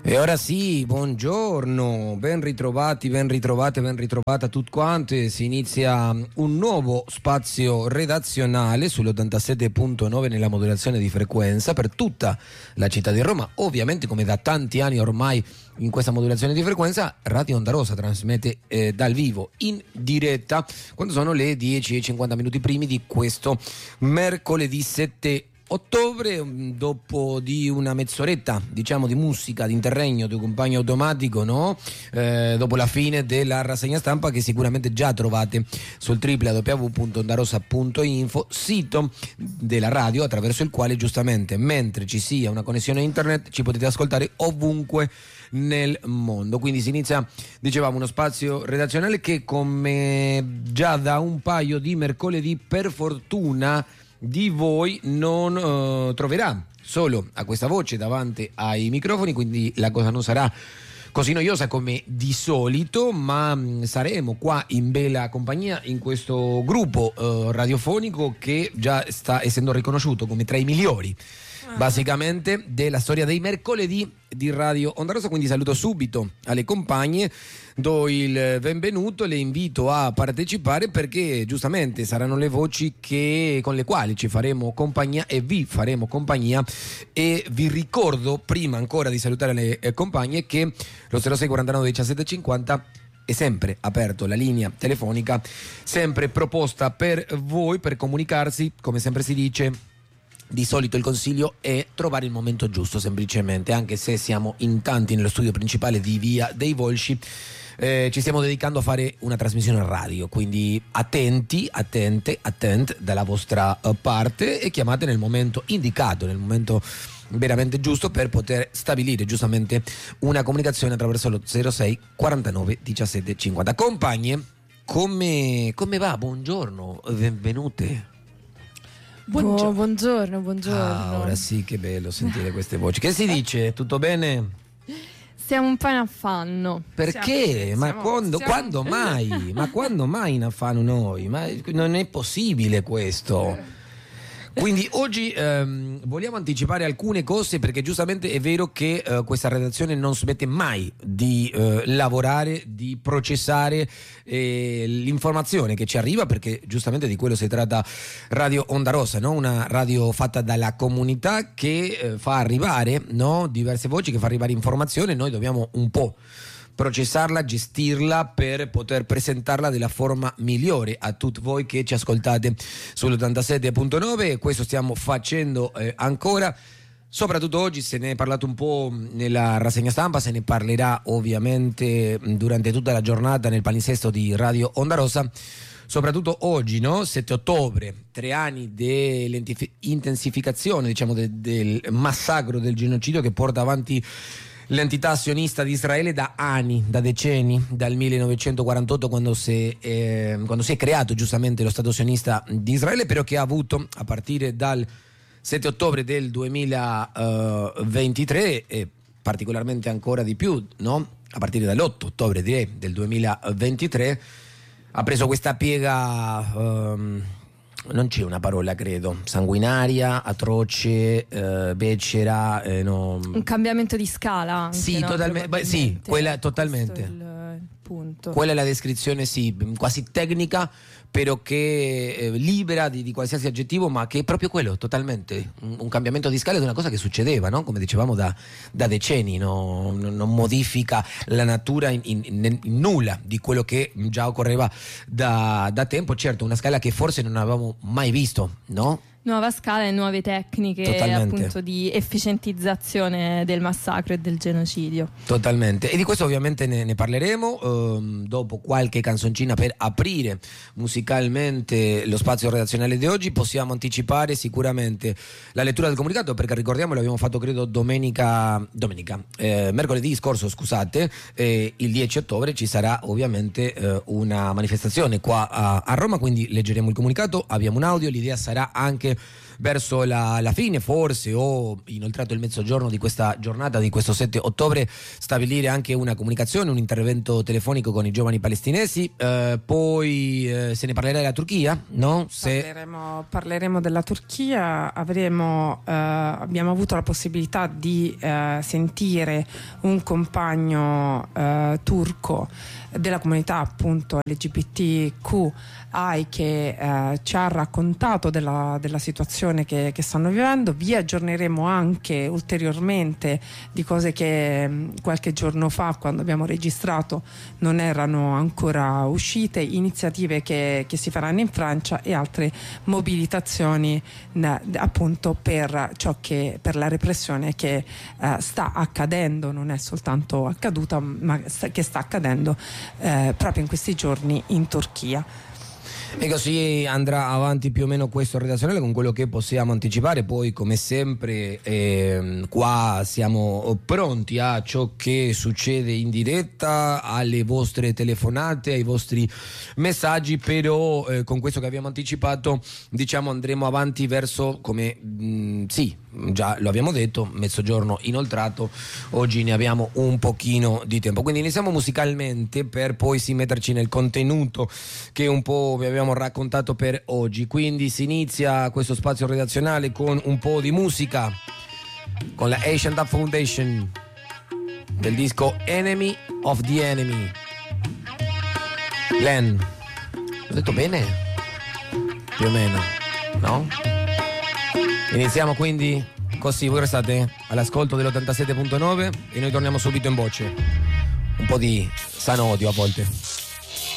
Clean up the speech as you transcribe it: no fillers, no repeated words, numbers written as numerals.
E ora sì, buongiorno, ben ritrovati, ben ritrovate, ben ritrovata tutti quanti. Si inizia un nuovo spazio redazionale sull'87.9 nella modulazione di frequenza per tutta la città di Roma. Ovviamente, come da tanti anni ormai in questa modulazione di frequenza, Radio Onda Rossa trasmette dal vivo in diretta quando sono le 10:50 primi di questo mercoledì 7 ottobre, dopo di una mezz'oretta diciamo di musica di interregno di compagno automatico, no? Dopo la fine della rassegna stampa che sicuramente già trovate sul www.ondarossa.info, sito della radio attraverso il quale giustamente mentre ci sia una connessione internet ci potete ascoltare ovunque nel mondo. Quindi si inizia, dicevamo, uno spazio redazionale che come già da un paio di mercoledì per fortuna di voi non troverà solo a questa voce davanti ai microfoni, quindi la cosa non sarà così noiosa come di solito, ma saremo qua in bella compagnia in questo gruppo radiofonico che già sta essendo riconosciuto come tra i migliori basicamente della storia dei mercoledì di Radio Onda Rossa. Quindi saluto subito alle compagne, do il benvenuto, le invito a partecipare perché giustamente saranno le voci con le quali ci faremo compagnia e vi faremo compagnia. E vi ricordo, prima ancora di salutare le compagne, che lo 06 49 17 50 è sempre aperto la linea telefonica, sempre proposta per voi per comunicarsi. Come sempre si dice, di solito il consiglio è trovare il momento giusto, semplicemente, anche se siamo in tanti nello studio principale di Via dei Volsci. Ci stiamo dedicando a fare una trasmissione radio, quindi attenti dalla vostra parte e chiamate nel momento indicato, nel momento veramente giusto, per poter stabilire giustamente una comunicazione attraverso lo 06 49 17 50. Compagne, come va? Buongiorno, benvenute. Buongiorno. Ora sì, che bello sentire queste voci. Che si dice? Tutto bene? Siamo un po' in affanno. Perché? Quando mai? Ma quando mai in affanno noi? Ma non è possibile questo. Quindi oggi vogliamo anticipare alcune cose, perché giustamente è vero che questa redazione non smette mai di lavorare, di processare l'informazione che ci arriva, perché giustamente di quello si tratta Radio Onda Rossa, no? Una radio fatta dalla comunità che fa arrivare, no? Diverse voci, che fa arrivare informazione. Noi dobbiamo un po' processarla, gestirla per poter presentarla della forma migliore a tutti voi che ci ascoltate sull'87.9, e questo stiamo facendo ancora. Soprattutto oggi se ne è parlato un po' nella rassegna stampa, se ne parlerà ovviamente durante tutta la giornata nel palinsesto di Radio Onda Rossa. Soprattutto oggi, no? 7 ottobre, 3 anni dell'intensificazione, diciamo, del massacro, del genocidio che porta avanti l'entità sionista di Israele da anni, da decenni, dal 1948 quando si è creato giustamente lo Stato sionista di Israele, però che ha avuto a partire dal 7 ottobre del 2023 e particolarmente ancora di più, no? A partire dall'8 ottobre direi del 2023 ha preso questa piega non c'è una parola, credo, sanguinaria, atroce, becera, no. Un cambiamento di scala anche, sì, no? totalmente. Sì, quella totalmente. Questo è il punto. Quella è la descrizione, sì, quasi tecnica, però che libera di qualsiasi aggettivo, ma che è proprio quello, totalmente. Un cambiamento di scala di una cosa che succedeva, no? Come dicevamo da decenni, no? Non modifica la natura in nulla di quello che già occorreva da tempo. Certo, una scala che forse non avevamo mai visto, no? Nuova scala e nuove tecniche, appunto, di efficientizzazione del massacro e del genocidio. Totalmente, e di questo ovviamente ne parleremo dopo qualche canzoncina per aprire musicalmente lo spazio redazionale di oggi. Possiamo anticipare sicuramente la lettura del comunicato, perché ricordiamo, l'abbiamo fatto credo mercoledì scorso, scusate, il 10 ottobre ci sarà ovviamente una manifestazione qua a Roma, quindi leggeremo il comunicato, abbiamo un audio, l'idea sarà anche verso la fine forse, o inoltrato il mezzogiorno di questa giornata, di questo 7 ottobre, stabilire anche una comunicazione, un intervento telefonico con i giovani palestinesi. Poi se ne parlerà della Turchia, no? Parleremo della Turchia. Abbiamo avuto la possibilità di sentire un compagno turco della comunità appunto LGBTQI che ci ha raccontato della situazione che stanno vivendo. Vi aggiorneremo anche ulteriormente di cose che qualche giorno fa, quando abbiamo registrato, non erano ancora uscite, iniziative che si faranno in Francia e altre mobilitazioni appunto per la repressione che sta accadendo, non è soltanto accaduta, ma che sta accadendo proprio in questi giorni in Turchia. E così andrà avanti più o meno questo redazionale con quello che possiamo anticipare. Poi come sempre qua siamo pronti a ciò che succede in diretta, alle vostre telefonate, ai vostri messaggi, però con questo che abbiamo anticipato, diciamo, andremo avanti verso, come già lo abbiamo detto, mezzogiorno inoltrato. Oggi ne abbiamo un pochino di tempo, quindi iniziamo musicalmente per poi metterci nel contenuto che un po' vi abbiamo raccontato per oggi. Quindi si inizia questo spazio redazionale con un po' di musica, con la Asian Dub Foundation del disco Enemy of the Enemy. Len, l'ho detto bene? Più o meno, no? Iniziamo quindi così, voi restate all'ascolto dell'87.9 e noi torniamo subito in voce. Un po' di sano odio a volte.